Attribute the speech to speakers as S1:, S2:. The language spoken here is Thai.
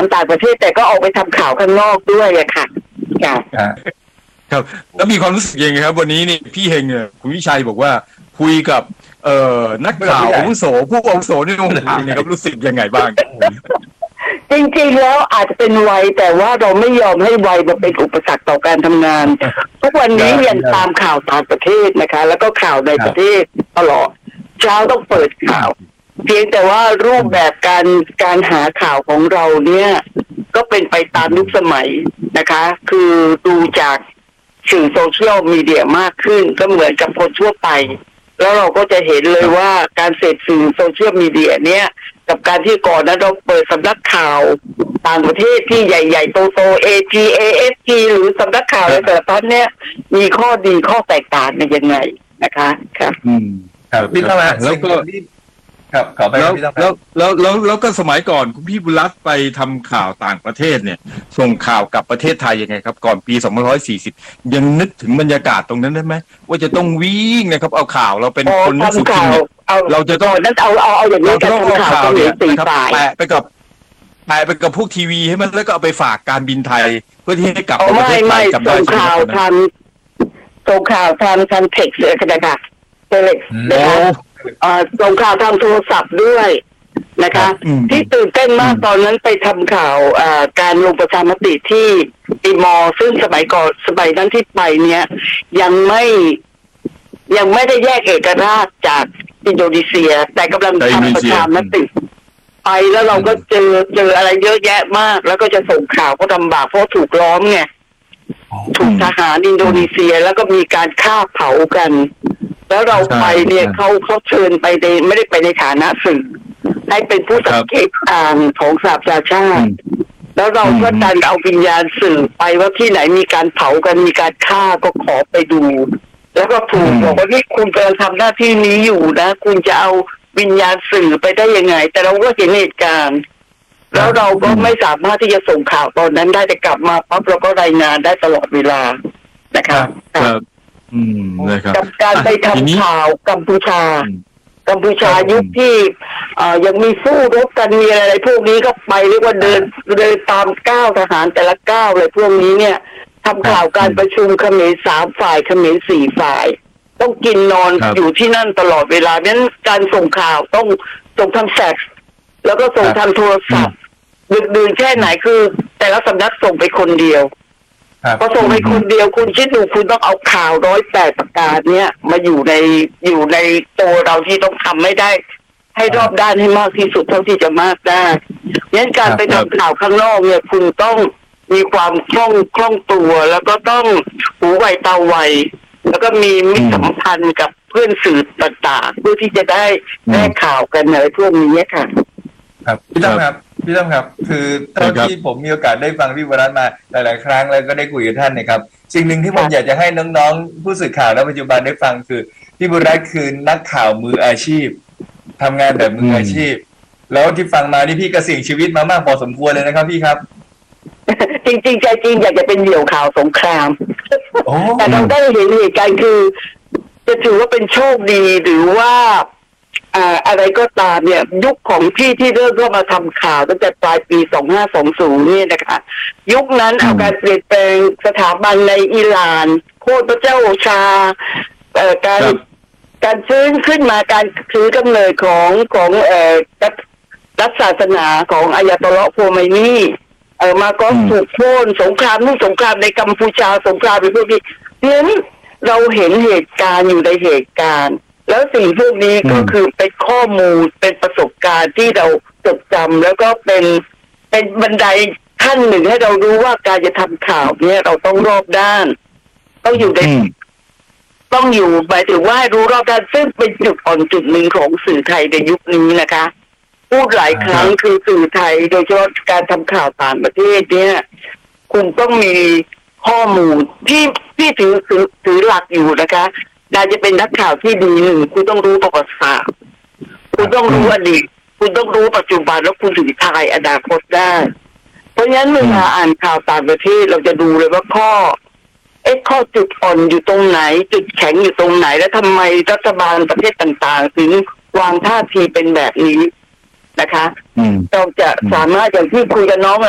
S1: ามต่างประเทศแต่ก็ออกไปทำข่าวข้างนอกด้วยอะค่ะ
S2: ครับแล้วมีความรู้สึกยังไงครับวันนี้นี่พี่เฮงเนี่ยคุณวิชัยบอกว่าคุยกับนักข่าวอาวุโสผู้อาวุโสในวงการเนี่ยครับรู้สึกยังไงบ้าง
S1: จริงๆแล้วอาจจะเป็นวัยแต่ว่าเราไม่ยอมให้วัยมาเป็นอุปสรรคต่อการทำงานทุกวันนี้ยังตามข่าวต่างประเทศนะคะแล้วก็ข่าวในประเทศตลอดเช้าต้องเปิดข่าวเพียงแต่ว่ารูปแบบการหาข่าวของเราเนี่ยก็เป็นไปตามยุคสมัยนะคะคือดูจากสื่อโซเชียลมีเดียมากขึ้นก็เหมือนกับคนทั่วไปแล้วเราก็จะเห็นเลยว่าการเสพสื่อโซเชียลมีเดียเนี่ยกับการที่ก่อนนั้นเราเปิดสำนักข่าวต่างประเทศที่ใหญ่ๆโตๆ AP AFP หรือสำนักข่าวอะไรแต่ละพันเนี่ยมีข้อดีข้อแตกต่างในยังไงนะคะครับ
S3: ครับพี่เข้ามาแล้วก็ครับขอไป
S2: แล้วก็สมัยก่อนคุณพี่บุญรัตน์ไปทำข่าวต่างประเทศเนี่ยส่งข่าวกับประเทศไทยยังไงครับก่อนปี2540ยังนึกถึงบรรยากาศตรงนั้นได้ไหมว่าจะต้องวิ่งนะครับเอาข่าวเราเป็นคนนักสุขีเราจะต้อง
S1: นั้นเอาอย่างนี้การทำข่าวเนี่ย
S2: นะครับแปะไปกับพวกทีวีให้มันแล้วก็เอาไปฝากการบินไทยเพื่อที่ให้กลับประเทศไทยกลับได้
S1: ส่งข่าวทางเท็กซ์เลยนะคะเทเล็กนะคะส่งข่าวทางโทรศัพท์ด้วยนะคะที่ตื่นเต้นมากตอนนั้นไปทำข่าวการลงประชามติที่ติมอร์ซึ่งสมัยนั้นที่ไปเนี่ยยังไม่ได้แยกเอกราชจากอินโดนีเซียแต่กำลังทำประชามติไปแล้วเราก็เจออะไรเยอะแยะมากแล้วก็จะส่งข่าวก็ลำบากเพราะถูกล้อมไงถูกทหารอินโดนีเซียแล้วก็มีการฆ่าเผากันแล้วเราไปเนี่ยเขาเชิญไปไม่ได้ไปในฐานะสื่อให้เป็นผู้สังเกตการณ์ของสหประชาชาติแล้วเราก็ดันเอาวิญญาณสื่อไปว่าที่ไหนมีการเผากันมีการฆ่าก็ขอไปดูแล้วก็ถูกบอกว่านี่คุณกำลังทำหน้าที่นี้อยู่นะคุณจะเอาวิญญาณสื่อไปได้ยังไงแต่เราก็เห็นเหตุการณ์แล้วเราก็ไม่สามารถที่จะส่งข่าวตอนนั้นได้แต่กลับมาปั๊บเราก็รายงานได้ตลอดเวลานะคะกับการไปทำข่าวกัมพูชายุคที่ยังมีสู้รบกันมีอะไรพวกนี้ก็ไปเรียกว่าเดินตามก้าวทหารแต่ละก้าวเลยพวกนี้เนี่ยทำข่าวการประชุมเขมร3 ฝ่ายเขมร4 ฝ่ายต้องกินนอนอยู่ที่นั่นตลอดเวลานั้นการส่งข่าวต้องส่งทางแฟกซ์แล้วก็ส่งทางโทรศัพท์ดึกดื่นแค่ไหนคือแต่ละสำนักส่งไปคนเดียวพอส่งไปคนเดียวคุณคิดดูคุณต้องเอาข่าว108 ประการเนี้ยมาอยู่ในตัวเราที่ต้องทำไม่ได้ให้รอบด้านให้มากที่สุดเท่าที่จะมากได้งั้นการไปทำข่าวข้างนอกเนี่ยคุณต้องมีความคล่องตัวแล้วก็ต้องหูไวตาไวแล้วก็มีมิตรสัมพันธ์กับเพื่อนสื่อต่างๆเพื่อที่จะได้ข่าวกันอะไรพวกนี้ค่ะ
S3: ครับพี่ตั้มครับคือตอนที่ผมมีโอกาสได้ฟังพี่วรัตน์มาหลายๆครั้งแล้วก็ได้คุยกับท่านนะครับสิ่งหนึ่งที่ผมอยากจะให้น้องๆผู้สื่อข่าวในปัจจุบันได้ฟังคือพี่วรัตน์คือนักข่าวมืออาชีพทำงานแบบมืออาชีพแล้วที่ฟังมานี่พี่กระสิ่งชีวิตมามากพอสมควรเลยนะครับพี่ครับ
S1: จริงๆใจจริงอยากจะเป็นเหยี่ยวข่าวสงครามแต่เราได้เห็นเหตุการณ์คือจะถือว่าเป็นโชคดีหรือว่าอะไรก็ตามเนี่ยยุคของพี่ที่เริ่มเข้ามาทำข่าวตั้งแต่ปลายปี2520นี่นะคะยุคนั้นเอาการเปลี่ยนแปลงสถาบันในอิหร่านโค่นพระเจ้าโอชาการชื้นขึ้นมาการถือกำเนิดของรัฐศาสนาของอายาตอลลอฮ์โคไมนีมาก็ถูกโค่นสงครามในกัมพูชาสงครามในพวกนี้นั้นเราเห็นเหตุการณ์อยู่ในเหตุการณ์แล้วสิ่งพวกนี้ก็คือเป็นข้อมูลเป็นประสบการณ์ที่เราจดจำแล้วก็เป็นบันไดขั้นหนึ่งให้เรารู้ว่าการจะทำข่าวเนี่ยเราต้องรอบด้านต้องอยู่หมายถึงว่าให้รู้รอบด้านซึ่งเป็นจุดอ่อนจุดหนึ่งของสื่อไทยในยุคนี้นะคะพูดหลายครั้งคือสื่อไทยโดยเฉพาะการทำข่าวต่างประเทศเนี่ยคุณต้องมีข้อมูลที่ถือหลักอยู่นะคะน่าจะเป็นนักข่าวที่ดีหนึ่งคุณต้องรู้ประวัติศาสตร์คุณต้องรู้อดีตคุณต้องรู้ปัจจุบันแล้วคุณถึงทายอนาคตได้เพราะฉะนั้นเวลาอ่านข่าวต่างประเทศเราจะดูเลยว่าข้อจุดอ่อนอยู่ตรงไหนจุดแข็งอยู่ตรงไหนและทำไมรัฐบาลประเทศต่างๆถึงวางท่าทีเป็นแบบนี้นะคะเราจะสามารถอย่างที่คุยกับน้อง